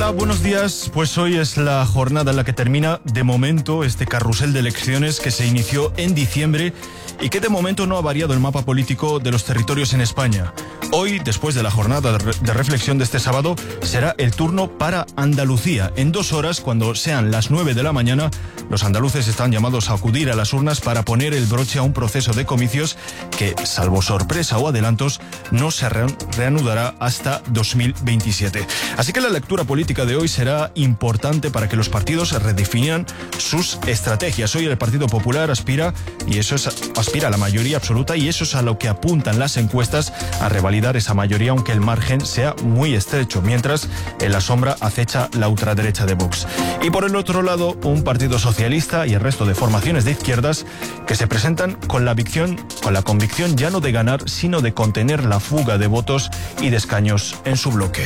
Hola, buenos días. Pues hoy es la jornada en la que termina, de momento, este carrusel de elecciones que se inició en diciembre y que de momento no ha variado el mapa político de los territorios en España. Hoy, después de la jornada de reflexión de este sábado, será el turno para Andalucía. En 2 horas, cuando sean las 9 de la mañana, los andaluces están llamados a acudir a las urnas para poner el broche a un proceso de comicios que, salvo sorpresa o adelantos, no se reanudará hasta 2027. Así que la lectura política de hoy será importante para que los partidos redefinan sus estrategias. Hoy el Partido Popular aspira a la mayoría absoluta, y eso es a lo que apuntan las encuestas, a revalidar esa mayoría, aunque el margen sea muy estrecho, mientras en la sombra acecha la ultraderecha de Vox. Y por el otro lado, un Partido Socialista y el resto de formaciones de izquierdas que se presentan con la convicción ya no de ganar, sino de contener la fuga de votos y de escaños en su bloque.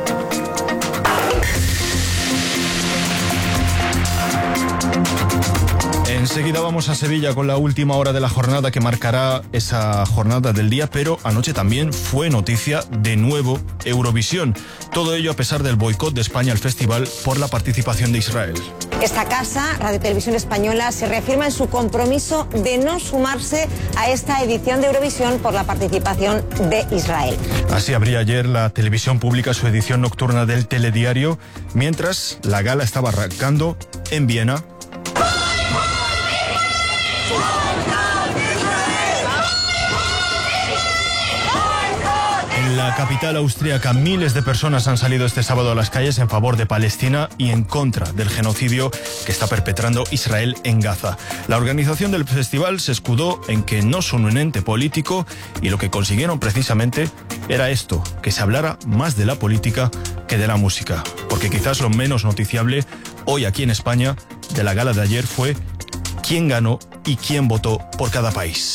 Enseguida vamos a Sevilla con la última hora de la jornada que marcará esa jornada del día, pero anoche también fue noticia de nuevo Eurovisión. Todo ello a pesar del boicot de España al festival por la participación de Israel. Esta casa, Radio Televisión Española, se reafirma en su compromiso de no sumarse a esta edición de Eurovisión por la participación de Israel. Así abría ayer la televisión pública su edición nocturna del telediario, mientras la gala estaba arrancando en Viena. En la capital austríaca, miles de personas han salido este sábado a las calles en favor de Palestina y en contra del genocidio que está perpetrando Israel en Gaza. La organización del festival se escudó en que no son un ente político, y lo que consiguieron precisamente era esto, que se hablara más de la política que de la música. Porque quizás lo menos noticiable hoy aquí en España de la gala de ayer fue quién ganó y quién votó por cada país.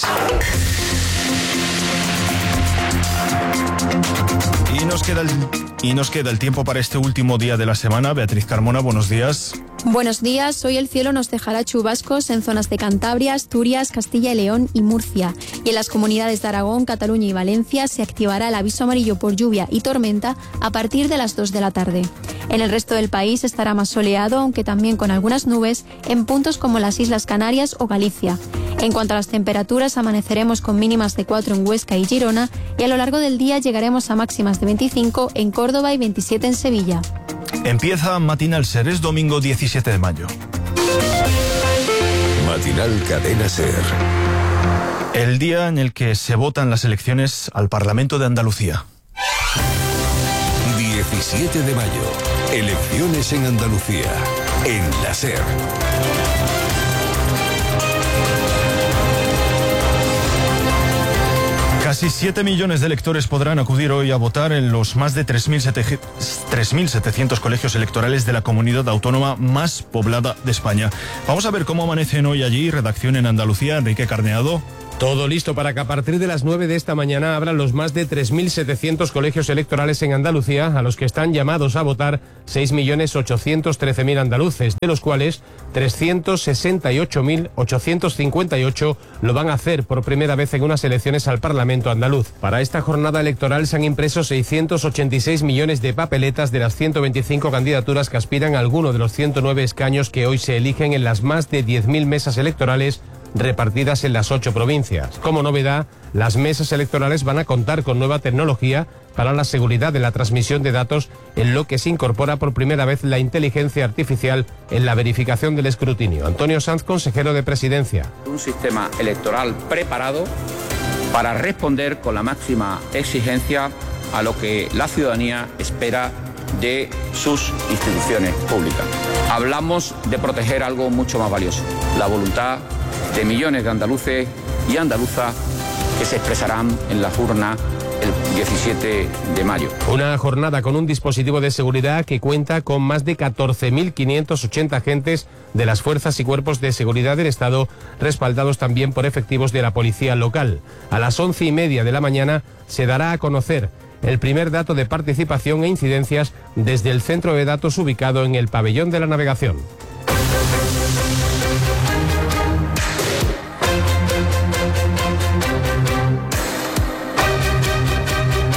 Y nos queda el tiempo para este último día de la semana. Beatriz Carmona, buenos días. Buenos días. Hoy el cielo nos dejará chubascos en zonas de Cantabria, Asturias, Castilla y León y Murcia. Y en las comunidades de Aragón, Cataluña y Valencia se activará el aviso amarillo por lluvia y tormenta a partir de las 2 de la tarde. En el resto del país estará más soleado, aunque también con algunas nubes en puntos como las Islas Canarias o Galicia. En cuanto a las temperaturas, amaneceremos con mínimas de 4 en Huesca y Girona, y a lo largo del día llegaremos a máximas de 25 en Córdoba y 27 en Sevilla. Empieza Matinal Ser, es domingo 17 de mayo. Matinal Cadena Ser. El día en el que se votan las elecciones al Parlamento de Andalucía. 17 de mayo. Elecciones en Andalucía. En la Ser. Casi 7 millones de electores podrán acudir hoy a votar en los más de 3.700 colegios electorales de la comunidad autónoma más poblada de España. Vamos a ver cómo amanecen hoy allí. Redacción en Andalucía, Enrique Carneado. Todo listo para que a partir de las 9 de esta mañana abran los más de 3.700 colegios electorales en Andalucía, a los que están llamados a votar 6.813.000 andaluces, de los cuales 368.858 lo van a hacer por primera vez en unas elecciones al Parlamento andaluz. Para esta jornada electoral se han impreso 686 millones de papeletas de las 125 candidaturas que aspiran a alguno de los 109 escaños que hoy se eligen en las más de 10.000 mesas electorales repartidas en las 8 provincias. Como novedad, las mesas electorales van a contar con nueva tecnología para la seguridad de la transmisión de datos, en lo que se incorpora por primera vez la inteligencia artificial en la verificación del escrutinio. Antonio Sanz, consejero de Presidencia. Un sistema electoral preparado para responder con la máxima exigencia a lo que la ciudadanía espera de sus instituciones públicas. Hablamos de proteger algo mucho más valioso, la voluntad de millones de andaluces y andaluzas que se expresarán en las urnas el 17 de mayo. Una jornada con un dispositivo de seguridad que cuenta con más de 14.580 agentes de las fuerzas y cuerpos de seguridad del Estado, respaldados también por efectivos de la policía local. A las 11:30 de la mañana se dará a conocer el primer dato de participación e incidencias desde el centro de datos ubicado en el Pabellón de la Navegación. Y de los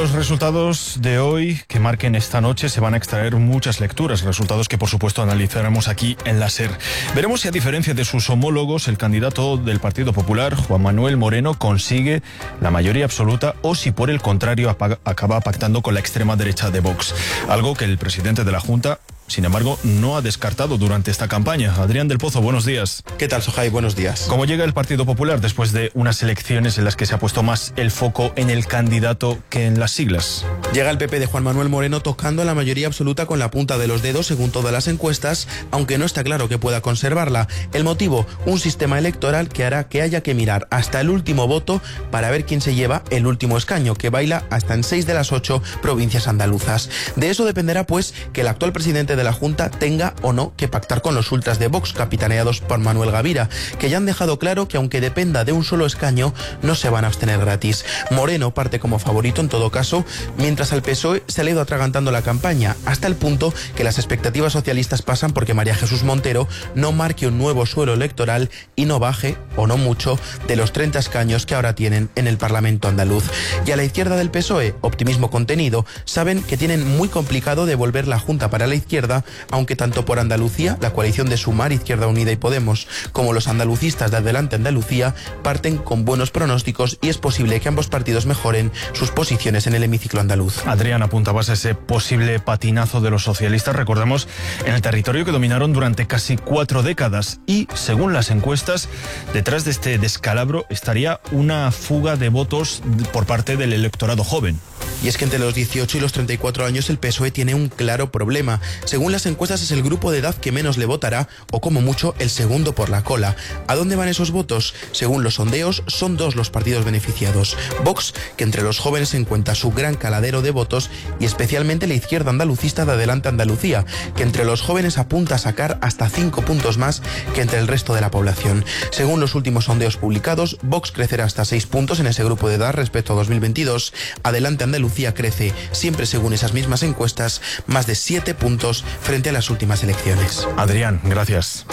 los resultados de hoy que marquen esta noche se van a extraer muchas lecturas, resultados que por supuesto analizaremos aquí en la SER. Veremos si a diferencia de sus homólogos el candidato del Partido Popular, Juan Manuel Moreno, consigue la mayoría absoluta o si por el contrario acaba pactando con la extrema derecha de Vox, algo que el presidente de la Junta, sin embargo, no ha descartado durante esta campaña. Adrián del Pozo, buenos días. ¿Qué tal, Sojai? Buenos días. ¿Cómo llega el Partido Popular después de unas elecciones en las que se ha puesto más el foco en el candidato que en las siglas? Llega el PP de Juan Manuel Moreno tocando la mayoría absoluta con la punta de los dedos según todas las encuestas, aunque no está claro que pueda conservarla. El motivo, un sistema electoral que hará que haya que mirar hasta el último voto para ver quién se lleva el último escaño, que baila hasta en 6 de las 8 provincias andaluzas. De eso dependerá, pues, que el actual presidente de la Junta tenga o no que pactar con los ultras de Vox, capitaneados por Manuel Gavira, que ya han dejado claro que aunque dependa de un solo escaño, no se van a abstener gratis. Moreno parte como favorito en todo caso, mientras al PSOE se le ha ido atragantando la campaña, hasta el punto que las expectativas socialistas pasan porque María Jesús Montero no marque un nuevo suelo electoral y no baje, o no mucho, de los 30 escaños que ahora tienen en el Parlamento andaluz. Y a la izquierda del PSOE, optimismo contenido, saben que tienen muy complicado devolver la Junta para la izquierda, aunque tanto por Andalucía, la coalición de Sumar, Izquierda Unida y Podemos, como los andalucistas de Adelante Andalucía, parten con buenos pronósticos y es posible que ambos partidos mejoren sus posiciones en el hemiciclo andaluz. Adrián, apuntabas a ese posible patinazo de los socialistas, recordemos, en el territorio que dominaron durante casi 4 décadas y, según las encuestas, detrás de este descalabro estaría una fuga de votos por parte del electorado joven. Y es que entre los 18 y los 34 años el PSOE tiene un claro problema. Según las encuestas es el grupo de edad que menos le votará o como mucho el segundo por la cola. ¿A dónde van esos votos? Según los sondeos son 2 los partidos beneficiados. Vox, que entre los jóvenes encuentra su gran caladero de votos, y especialmente la izquierda andalucista de Adelante Andalucía, que entre los jóvenes apunta a sacar hasta 5 puntos más que entre el resto de la población. Según los últimos sondeos publicados, Vox crecerá hasta 6 puntos en ese grupo de edad respecto a 2022. Adelante Andalucía crece, siempre según esas mismas encuestas, más de 7 puntos frente a las últimas elecciones. Adrián, gracias.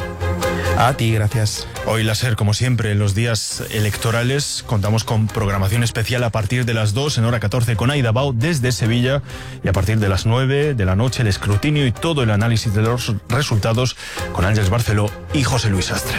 A ti, gracias. Hoy la SER, como siempre, en los días electorales, contamos con programación especial a partir de las 2 en hora 14 con Aida Bao desde Sevilla y a partir de las 9 de la noche el escrutinio y todo el análisis de los resultados con Ángeles Barceló y José Luis Astre.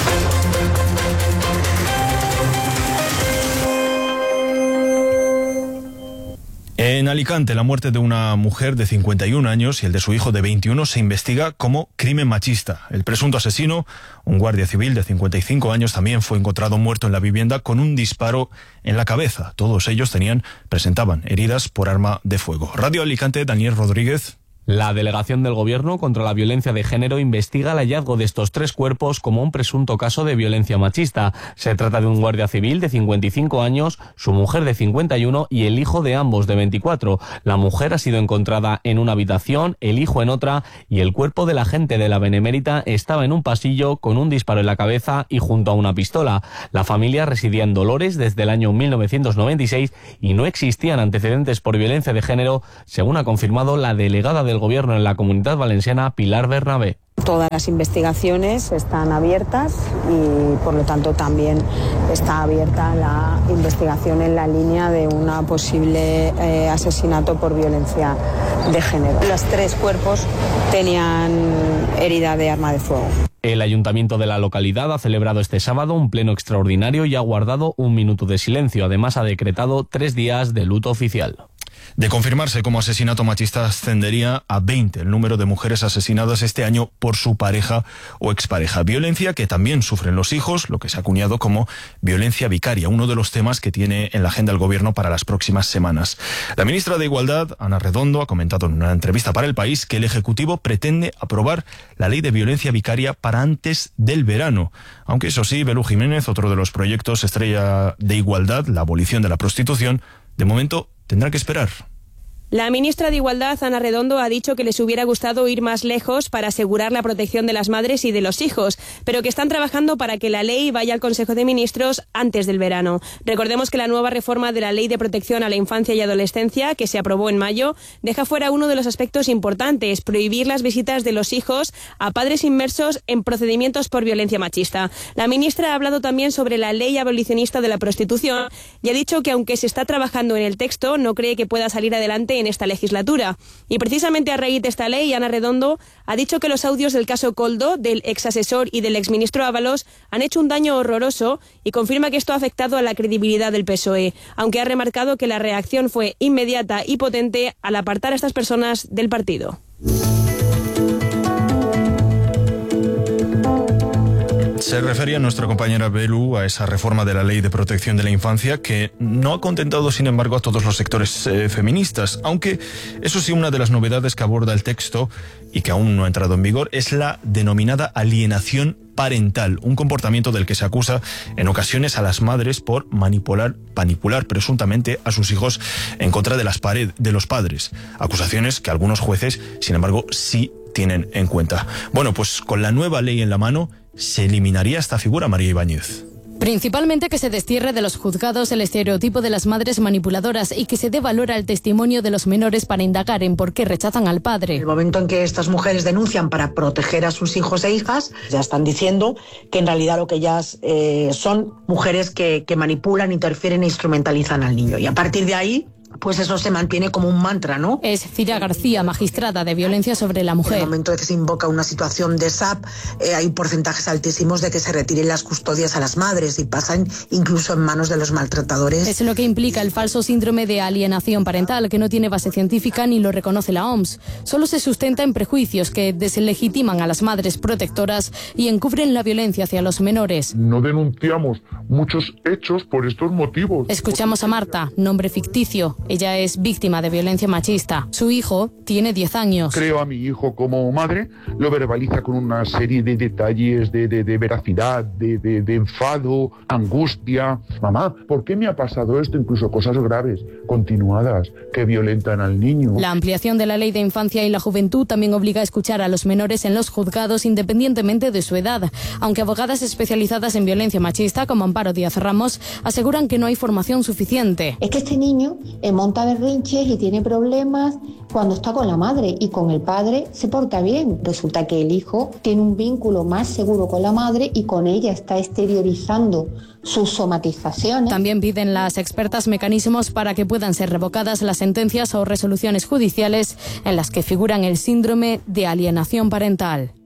En Alicante, la muerte de una mujer de 51 años y el de su hijo de 21 se investiga como crimen machista. El presunto asesino, un guardia civil de 55 años, también fue encontrado muerto en la vivienda con un disparo en la cabeza. Todos ellos presentaban heridas por arma de fuego. Radio Alicante, Daniel Rodríguez. La delegación del Gobierno contra la violencia de género investiga el hallazgo de estos 3 cuerpos como un presunto caso de violencia machista. Se trata de un guardia civil de 55 años, su mujer de 51 y el hijo de ambos de 24. La mujer ha sido encontrada en una habitación, el hijo en otra y el cuerpo del agente de la Benemérita estaba en un pasillo con un disparo en la cabeza y junto a una pistola. La familia residía en Dolores desde el año 1996 y no existían antecedentes por violencia de género, según ha confirmado la delegada del Gobierno en la Comunidad Valenciana, Pilar Bernabé. Todas las investigaciones están abiertas y por lo tanto también está abierta la investigación en la línea de una posible asesinato por violencia de género. Los 3 cuerpos tenían herida de arma de fuego. El ayuntamiento de la localidad ha celebrado este sábado un pleno extraordinario y ha guardado 1 minuto de silencio. Además ha decretado 3 días de luto oficial. De confirmarse como asesinato machista, ascendería a 20 el número de mujeres asesinadas este año por su pareja o expareja. Violencia que también sufren los hijos, lo que se ha acuñado como violencia vicaria, uno de los temas que tiene en la agenda el Gobierno para las próximas semanas. La ministra de Igualdad, Ana Redondo, ha comentado en una entrevista para El País que el Ejecutivo pretende aprobar la ley de violencia vicaria para antes del verano. Aunque eso sí, Belú Jiménez, otro de los proyectos estrella de igualdad, la abolición de la prostitución, de momento tendrá que esperar. La ministra de Igualdad, Ana Redondo, ha dicho que les hubiera gustado ir más lejos para asegurar la protección de las madres y de los hijos, pero que están trabajando para que la ley vaya al Consejo de Ministros antes del verano. Recordemos que la nueva reforma de la Ley de Protección a la Infancia y Adolescencia, que se aprobó en mayo, deja fuera uno de los aspectos importantes: prohibir las visitas de los hijos a padres inmersos en procedimientos por violencia machista. La ministra ha hablado también sobre la ley abolicionista de la prostitución y ha dicho que aunque se está trabajando en el texto, no cree que pueda salir adelante en esta legislatura. Y precisamente a raíz de esta ley, Ana Redondo ha dicho que los audios del caso Koldo, del exasesor y del exministro Ábalos, han hecho un daño horroroso y confirma que esto ha afectado a la credibilidad del PSOE, aunque ha remarcado que la reacción fue inmediata y potente al apartar a estas personas del partido. Se refería nuestra compañera Belu a esa reforma de la Ley de Protección de la Infancia que no ha contentado, sin embargo, a todos los sectores feministas, aunque eso sí, una de las novedades que aborda el texto y que aún no ha entrado en vigor es la denominada alienación parental, un comportamiento del que se acusa en ocasiones a las madres por manipular presuntamente a sus hijos en contra de los padres, acusaciones que algunos jueces, sin embargo, sí tienen en cuenta. Bueno, pues con la nueva ley en la mano se eliminaría esta figura, María Ibáñez. Principalmente que se destierre de los juzgados el estereotipo de las madres manipuladoras y que se dé valor al testimonio de los menores para indagar en por qué rechazan al padre. En el momento en que estas mujeres denuncian para proteger a sus hijos e hijas, ya están diciendo que en realidad lo que ellas son mujeres que manipulan, interfieren e instrumentalizan al niño. Y a partir de ahí, pues eso se mantiene como un mantra, ¿no? Es Cira García, magistrada de violencia sobre la mujer. En el momento de que se invoca una situación de SAP, hay porcentajes altísimos de que se retiren las custodias a las madres y pasan incluso en manos de los maltratadores. Es lo que implica el falso síndrome de alienación parental, que no tiene base científica ni lo reconoce la OMS. Solo se sustenta en prejuicios que deslegitiman a las madres protectoras y encubren la violencia hacia los menores. No denunciamos muchos hechos por estos motivos. Escuchamos a Marta, nombre ficticio. Ella es víctima de violencia machista. Su hijo tiene 10 años. Creo a mi hijo como madre, lo verbaliza con una serie de detalles de veracidad, de enfado, angustia. Mamá, ¿por qué me ha pasado esto? Incluso cosas graves, continuadas, que violentan al niño. La ampliación de la Ley de Infancia y la Juventud también obliga a escuchar a los menores en los juzgados independientemente de su edad, aunque abogadas especializadas en violencia machista como Amparo Díaz Ramos aseguran que no hay formación suficiente. Es que este niño monta berrinches y tiene problemas cuando está con la madre, y con el padre se porta bien. Resulta que el hijo tiene un vínculo más seguro con la madre y con ella está exteriorizando sus somatizaciones. También piden las expertas mecanismos para que puedan ser revocadas las sentencias o resoluciones judiciales en las que figuran el síndrome de alienación parental.